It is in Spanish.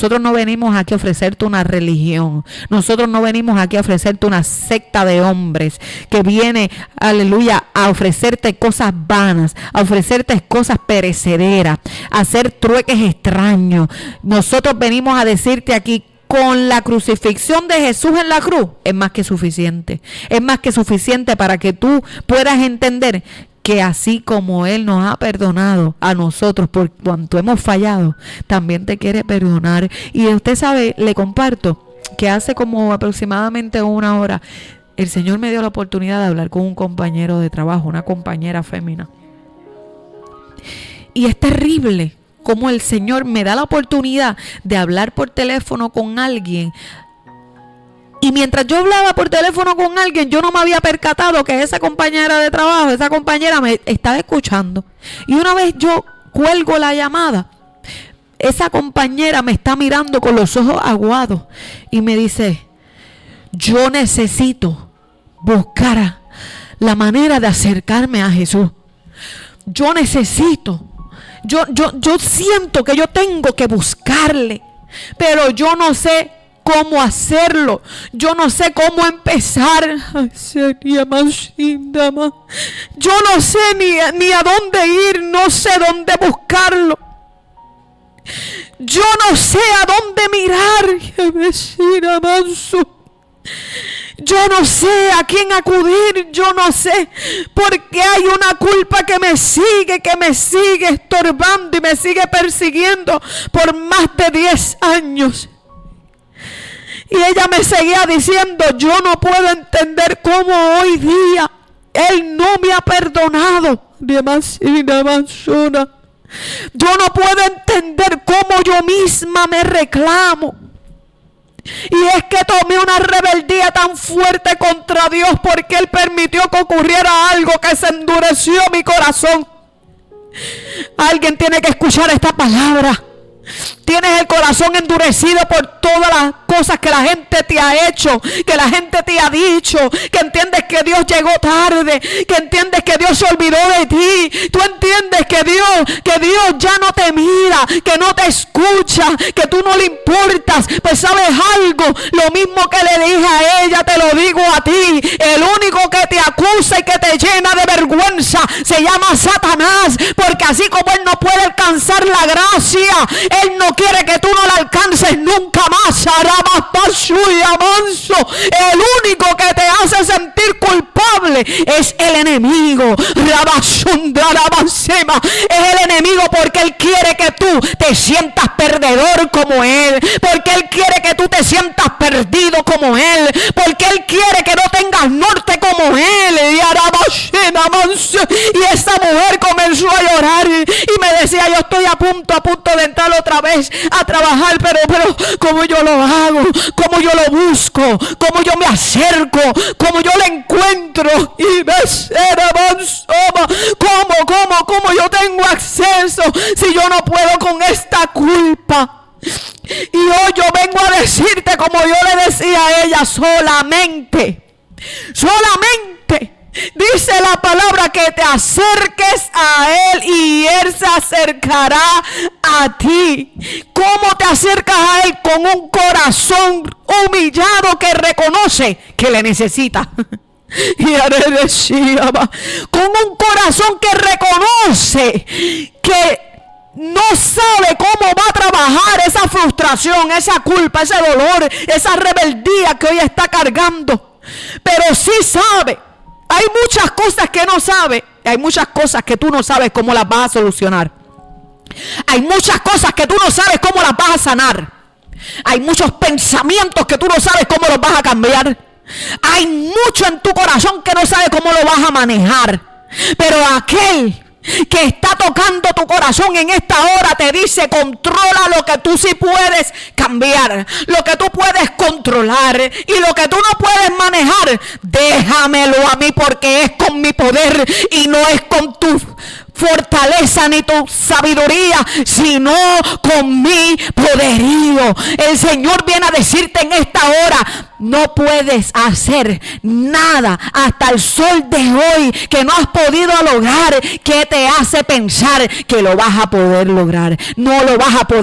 Nosotros no venimos aquí a ofrecerte una religión. Nosotros no venimos aquí a ofrecerte una secta de hombres que viene, aleluya, a ofrecerte cosas vanas, a ofrecerte cosas perecederas, a hacer trueques extraños. Nosotros venimos a decirte aquí, con la crucifixión de Jesús en la cruz, es más que suficiente. Es más que suficiente para que tú puedas entender que así como Él nos ha perdonado a nosotros por cuanto hemos fallado, también te quiere perdonar. Y usted sabe, le comparto que hace como aproximadamente 1 hora, el Señor me dio la oportunidad de hablar con un compañero de trabajo, una compañera fémina. Y es terrible cómo el Señor me da la oportunidad de hablar por teléfono con alguien. Y mientras yo hablaba por teléfono con alguien, yo no me había percatado que esa compañera de trabajo, esa compañera me estaba escuchando. Y una vez yo cuelgo la llamada, esa compañera me está mirando con los ojos aguados y me dice: yo necesito buscar la manera de acercarme a Jesús. Yo necesito. Yo siento que yo tengo que buscarle, pero yo no sé cómo hacerlo. Yo no sé cómo empezar. Yo no sé ni a dónde ir, no sé dónde buscarlo. Yo no sé a dónde mirar. Yo no sé a quién acudir, yo no sé, porque hay una culpa que me sigue estorbando y me sigue persiguiendo por más de 10 años. Y ella me seguía diciendo: yo no puedo entender cómo hoy día Él no me ha perdonado. Yo no puedo entender cómo yo misma me reclamo. Y es que tomé una rebeldía tan fuerte contra Dios porque Él permitió que ocurriera algo que se endureció mi corazón. Alguien tiene que escuchar esta palabra. Tienes el corazón endurecido por todas las cosas que la gente te ha hecho, que la gente te ha dicho, que entiendes que Dios llegó tarde, que entiendes que Dios se olvidó de ti. Tú entiendes que Dios ya no te mira, que no te escucha, que tú no le importas. Pues sabes algo, lo mismo que le dije a ella, te lo digo a ti. El único que te acusa y que te llena de vergüenza se llama Satanás, porque así como Él no puede alcanzar la gracia, Él no quiere que tú no la alcances nunca más. El único que te hace sentir culpable es el enemigo. Es el enemigo porque él quiere que tú te sientas perdedor como él, porque él quiere que tú te sientas perdido como él, porque él quiere que no tengas norte como él. Y esa mujer comenzó a llorar y me decía: yo estoy a punto de entrar otra vez a trabajar, pero ¿cómo yo lo hago? ¿Cómo yo lo busco? ¿Cómo yo me acerco? ¿Cómo yo lo encuentro? Y me ¿Cómo yo tengo acceso si yo no puedo con esta culpa? Y hoy yo vengo a decirte, como yo le decía a ella, solamente dice la palabra que te acerques a Él y Él se acercará a ti. ¿Cómo te acercas a Él? Con un corazón humillado que reconoce que le necesita. Con un corazón que reconoce que no sabe cómo va a trabajar esa frustración, esa culpa, ese dolor, esa rebeldía que hoy está cargando. Pero sí sabe. Hay muchas cosas que no sabe. Hay muchas cosas que tú no sabes cómo las vas a solucionar. Hay muchas cosas que tú no sabes cómo las vas a sanar. Hay muchos pensamientos que tú no sabes cómo los vas a cambiar. Hay mucho en tu corazón que no sabes cómo lo vas a manejar. Pero aquel que está tocando tu corazón en esta hora te dice: controla lo que tú sí puedes cambiar, lo que tú puedes controlar, y lo que tú no puedes manejar, déjamelo a mí, porque es con mi poder y no es con tu fortaleza ni tu sabiduría, sino con mi poderío. El Señor viene a decirte en esta hora: no puedes hacer nada hasta el sol de hoy que no has podido lograr. ¿Qué te hace pensar que lo vas a poder lograr? No lo vas a poder